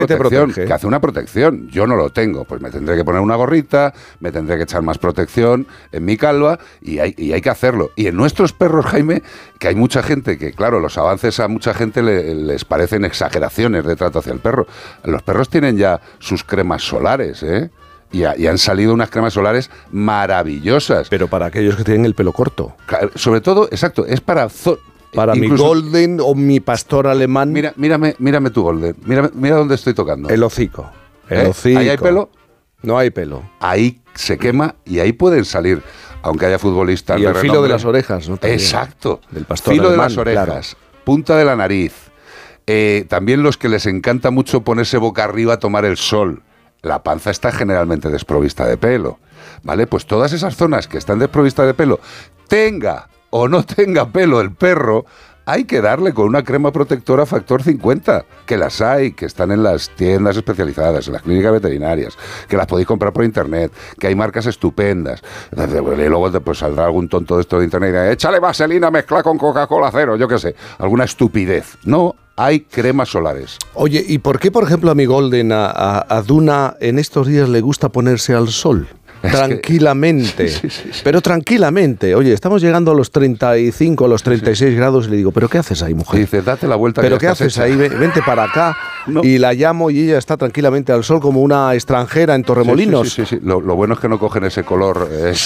protección, que hace una protección. Yo no lo tengo, pues me tendré que poner una gorrita, me tendré que echar más protección en mi calva y hay que hacerlo. Y en nuestros perros, Jaime, que hay mucha gente que, claro, los avances a mucha gente les parecen exageraciones de trato hacia el perro. Los perros tienen ya sus cremas solares, ¿eh? Y han salido unas cremas solares maravillosas. Pero para aquellos que tienen el pelo corto. Sobre todo, exacto, es para incluso, mi Golden o mi pastor alemán. Mírame tu Golden. Mira dónde estoy tocando. El hocico. El hocico. ¿Ahí hay pelo? No hay pelo. Ahí se quema y ahí pueden salir, aunque haya futbolistas. Y el filo de las orejas, ¿no? También. Exacto. Del pastor filo alemán, de las orejas, claro. Punta de la nariz. También los que les encanta mucho ponerse boca arriba a tomar el sol. La panza está generalmente desprovista de pelo, ¿vale? Pues todas esas zonas que están desprovistas de pelo, tenga o no tenga pelo el perro, hay que darle con una crema protectora factor 50, que las hay, que están en las tiendas especializadas, en las clínicas veterinarias, que las podéis comprar por internet, que hay marcas estupendas. Y luego pues saldrá algún tonto de esto de internet y dirá, échale vaselina mezcla con Coca-Cola cero, yo qué sé, alguna estupidez. No, hay cremas solares. Oye, ¿y por qué, por ejemplo, a mi Golden, a Duna, en estos días le gusta ponerse al sol? Tranquilamente, sí. Pero tranquilamente. Oye, estamos llegando a los 35, a los 36 grados y le digo, ¿pero qué haces ahí, mujer? Dice, date la vuelta. ¿Pero qué haces ahí? Vente para acá. No. Y la llamo y ella está tranquilamente al sol como una extranjera en Torremolinos. Sí. Lo bueno es que no cogen ese color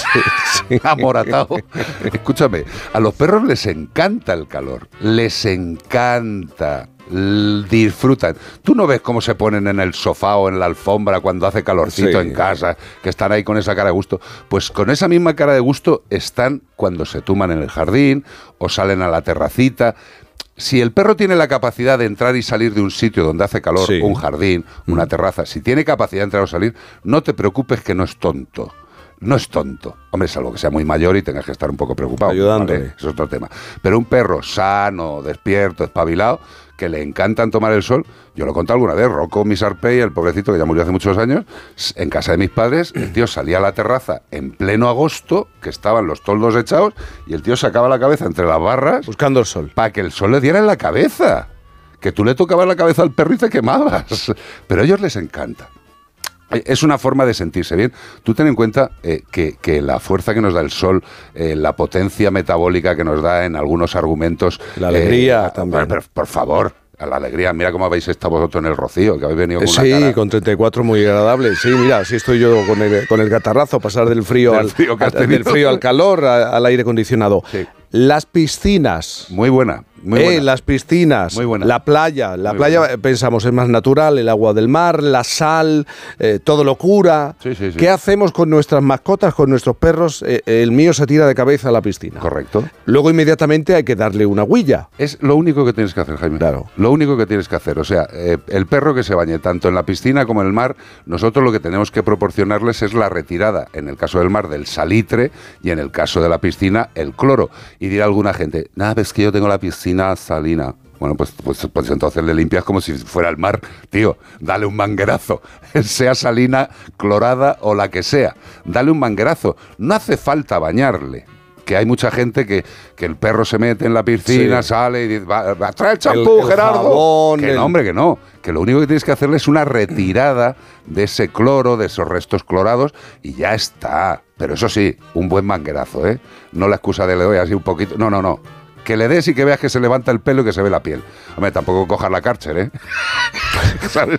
amoratado. Escúchame, a los perros les encanta el calor, les encanta. Disfrutan. Tú no ves cómo se ponen en el sofá o en la alfombra cuando hace calorcito en casa, que están ahí con esa cara de gusto. Pues con esa misma cara de gusto están cuando se tuman en el jardín o salen a la terracita. Si el perro tiene la capacidad de entrar y salir de un sitio donde hace calor, un jardín, una terraza, si tiene capacidad de entrar o salir, no te preocupes que no es tonto. No es tonto. Hombre, salvo que sea muy mayor y tengas que estar un poco preocupado. Ayudándole. ¿Vale? Eso es otro tema. Pero un perro sano, despierto, espabilado, que le encantan tomar el sol. Yo lo he contado alguna vez, Rocco Misarpey, el pobrecito que ya murió hace muchos años, en casa de mis padres, el tío salía a la terraza en pleno agosto, que estaban los toldos echados, y el tío sacaba la cabeza entre las barras... buscando el sol. Para que el sol le diera en la cabeza. Que tú le tocabas la cabeza al perro y te quemabas. Pero a ellos les encanta. Es una forma de sentirse bien. Tú ten en cuenta que la fuerza que nos da el sol, la potencia metabólica que nos da en algunos argumentos... La alegría también. Pero, por favor, a la alegría. Mira cómo habéis estado vosotros en el Rocío, que habéis venido con una cara... Sí, con 34 muy agradable. Sí, mira, así estoy yo con el catarrazo, pasar del frío al calor, al aire acondicionado. Sí. Las piscinas. Muy buena. Muy buena. Las piscinas, muy buena. La playa, pensamos es más natural, el agua del mar, la sal, todo lo cura. Sí. ¿Qué hacemos con nuestras mascotas, con nuestros perros? El mío se tira de cabeza a la piscina. Correcto. Luego inmediatamente hay que darle una huilla. Es lo único que tienes que hacer, Jaime. Claro. Lo único que tienes que hacer. O sea, el perro que se bañe tanto en la piscina como en el mar, nosotros lo que tenemos que proporcionarles es la retirada, en el caso del mar, del salitre y en el caso de la piscina, el cloro. Y dirá alguna gente, nada, es que yo tengo la piscina salina. Bueno, pues entonces le limpias como si fuera el mar, tío. Dale un manguerazo, sea salina, clorada o la que sea. Dale un manguerazo. No hace falta bañarle. Que hay mucha gente que el perro se mete en la piscina, sale y dice, va, trae el champú, Gerardo. Jabón, que no, hombre, que no. Que lo único que tienes que hacerle es una retirada de ese cloro, de esos restos clorados, y ya está. Pero eso sí, un buen manguerazo, ¿eh? No la excusa de le doy así un poquito. No. Que le des y que veas que se levanta el pelo y que se ve la piel. Hombre, tampoco cojas la Karcher, ¿eh? ¿Sabes?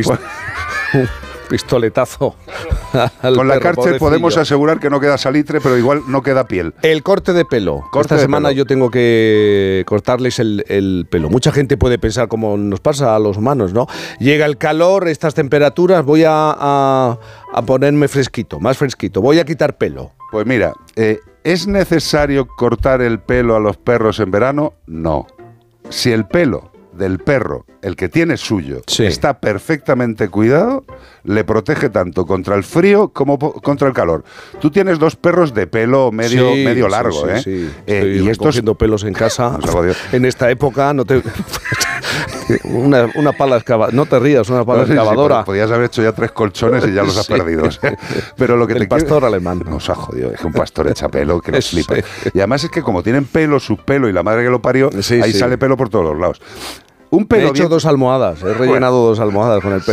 Pistoletazo. Con la Karcher podemos asegurar que no queda salitre, pero igual no queda piel. El corte de pelo. Esta semana yo tengo que cortarles el pelo. Mucha gente puede pensar, como nos pasa a los humanos, ¿no? Llega el calor, estas temperaturas, voy a ponerme fresquito, más fresquito. Voy a quitar pelo. Pues mira, ¿es necesario cortar el pelo a los perros en verano? No. Si el pelo del perro, el que tiene suyo, está perfectamente cuidado, le protege tanto contra el frío como contra el calor. Tú tienes dos perros de pelo medio largo, ¿eh? Sí. Estoy recogiendo pelos en casa. En esta época no te... una pala excavadora. No te rías, una pala excavadora. Sí, podías haber hecho ya 3 colchones y ya los has perdido. Pero lo que el pastor alemán. Nos ha jodido. Es que un pastor echa pelo que nos flipa. Y además es que como tienen pelo, su pelo y la madre que lo parió, ahí sale pelo por todos los lados. he hecho 2 almohadas, he rellenado 2 almohadas con el pelo.